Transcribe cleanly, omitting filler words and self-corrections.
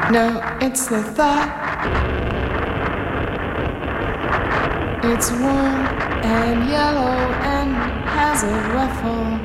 No, it's the thought. It's warm and yellow and has a ruffle.